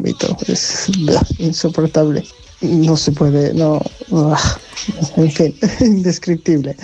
vómito. Es insoportable. No se puede, en fin, indescriptible.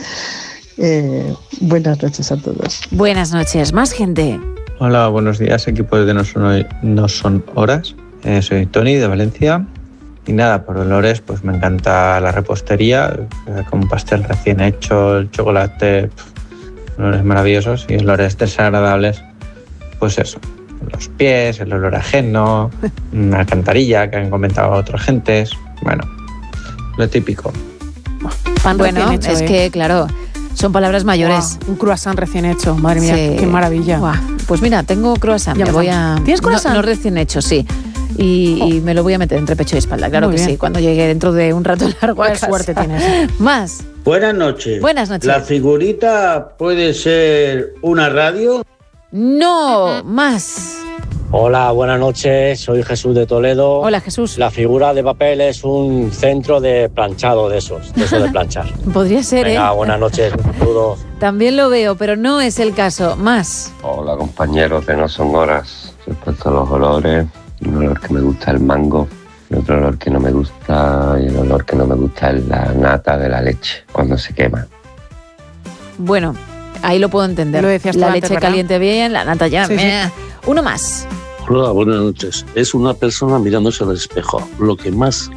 Buenas noches a todos. Buenas noches, más gente. Hola, buenos días, equipo de No Son Horas. Soy Tony de Valencia. Y nada, por olores, pues me encanta la repostería, con un pastel recién hecho, el chocolate, olores maravillosos, y olores desagradables, pues eso, los pies, el olor ajeno, una alcantarilla que han comentado otras gentes, bueno, lo típico. Pan bueno, hecho, es que claro, son palabras mayores. Wow, un croissant recién hecho, madre mía, sí. Qué maravilla. Wow. Pues mira, tengo croissant, me voy a... ¿Tienes croissant? No recién hecho, sí. Y me lo voy a meter entre pecho y espalda, claro que sí, cuando llegue dentro de un rato largo. Qué suerte tienes. Más. Buenas noches. Buenas noches. ¿La figurita puede ser una radio? No, más. Hola, buenas noches, soy Jesús de Toledo. Hola, Jesús. La figura de papel es un centro de planchado de esos de planchar. Podría ser, Venga, buenas noches, un saludo. También lo veo, pero no es el caso. Más. Hola, compañeros de No Son Horas. Respecto a los olores, un olor que me gusta es el mango, y otro olor que no me gusta, y el olor que no me gusta es la nata de la leche, cuando se quema. Bueno, ahí lo puedo entender. Lo decías la tú leche antes, ¿verdad? caliente bien, la nata ya. Sí, sí. Uno más. Hola, buenas noches. Es una persona mirándose al espejo. Lo que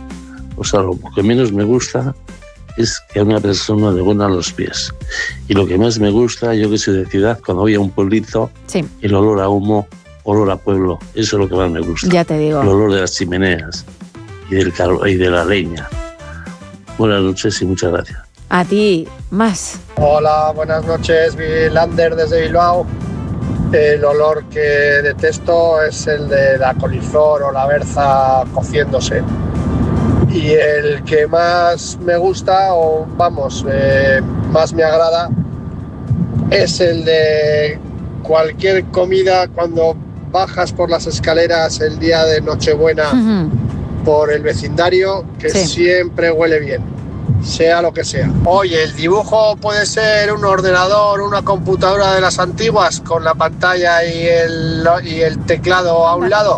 menos me gusta es que a una persona le huelan los pies. Y lo que más me gusta, yo que soy de ciudad, cuando voy a un pueblito, el olor a humo, olor a pueblo, eso es lo que más me gusta. Ya te digo. El olor de las chimeneas y del calor y de la leña. Buenas noches y muchas gracias. A ti, más. Hola, buenas noches, Lander desde Bilbao. El olor que detesto es el de la coliflor o la berza cociéndose. Y el que más me gusta, más me agrada, es el de cualquier comida cuando bajas por las escaleras el día de Nochebuena por el vecindario, que siempre huele bien. Sea lo que sea. Oye, el dibujo puede ser un ordenador, una computadora de las antiguas con la pantalla y el teclado a un lado.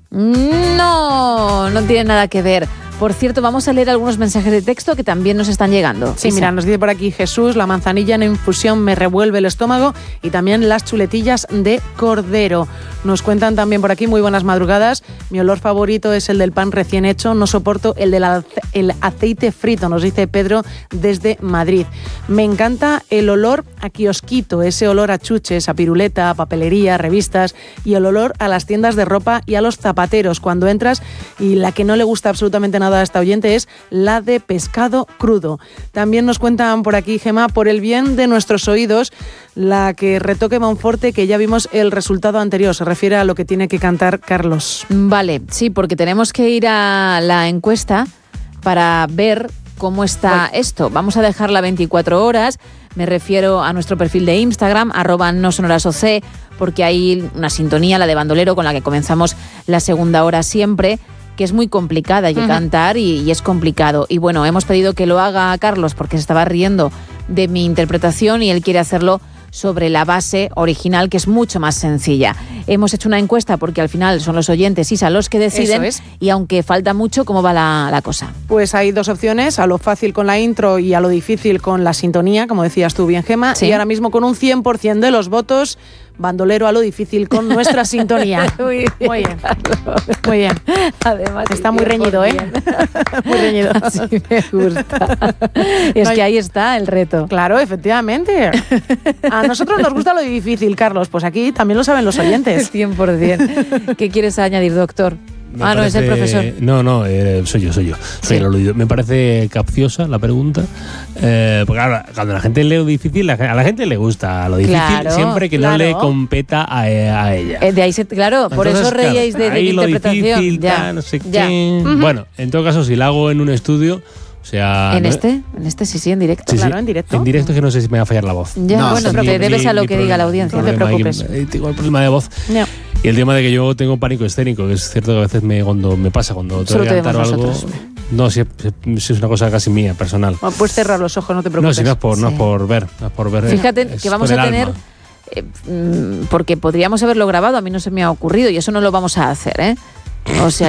No tiene nada que ver. Por cierto, vamos a leer algunos mensajes de texto que también nos están llegando. Sí, mira, nos dice por aquí Jesús, la manzanilla en infusión me revuelve el estómago, y también las chuletillas de cordero. Nos cuentan también por aquí, muy buenas madrugadas, mi olor favorito es el del pan recién hecho, no soporto el del aceite frito, nos dice Pedro desde Madrid. Me encanta el olor a kiosquito, ese olor a chuches, a piruleta, a papelería, revistas, y el olor a las tiendas de ropa y a los zapateros cuando entras, y la que no le gusta absolutamente nada a esta oyente es la de pescado crudo. También nos cuentan por aquí, Gemma, por el bien de nuestros oídos, la que retoque Monforte, que ya vimos el resultado anterior, se refiere a lo que tiene que cantar Carlos. Vale, sí, porque tenemos que ir a la encuesta para ver cómo está esto. Vamos a dejarla 24 horas, me refiero a nuestro perfil de Instagram, @nosonorasoc, porque hay una sintonía, la de Bandolero, con la que comenzamos la segunda hora siempre, que es muy complicada, hay que cantar y es complicado. Y bueno, hemos pedido que lo haga Carlos porque se estaba riendo de mi interpretación y él quiere hacerlo sobre la base original, que es mucho más sencilla. Hemos hecho una encuesta porque al final son los oyentes, Isa, los que deciden. Eso es. Y aunque falta mucho, ¿cómo va la cosa? Pues hay dos opciones, a lo fácil con la intro y a lo difícil con la sintonía, como decías tú bien, Gemma. Sí. Y ahora mismo con un 100% de los votos, Bandolero a lo difícil con nuestra sintonía. Muy bien. Muy bien. Además, está muy reñido, ¿eh? Muy reñido. Así me gusta. Es que ahí está el reto. Claro, efectivamente. A nosotros nos gusta lo difícil, Carlos. Pues aquí también lo saben los oyentes. 100%. ¿Qué quieres añadir, doctor? No es el profesor. No, soy yo. Soy el aludido. Me parece capciosa la pregunta. Porque ahora, cuando la gente lee lo difícil, a la gente le gusta lo difícil, siempre que no le competa a ella. De ahí claro, por entonces, eso reíais de mi interpretación. Difícil, ya, no sé qué. Bueno, en todo caso, si la hago en un estudio, o sea... ¿En este sí, en directo. Sí, claro, en directo. En directo, es que no sé si me va a fallar la voz. Ya, bueno, pero te debes a lo que diga la audiencia, no te preocupes. Tengo el problema de voz. No. Y el tema de que yo tengo pánico escénico, que es cierto que a veces cuando tengo que cantar o algo... No, si es una cosa casi mía, personal. Bueno, puedes cerrar los ojos, no te preocupes. No, si no es por ver. Fíjate que vamos a tener... porque podríamos haberlo grabado, a mí no se me ha ocurrido y eso no lo vamos a hacer, ¿eh? O sea,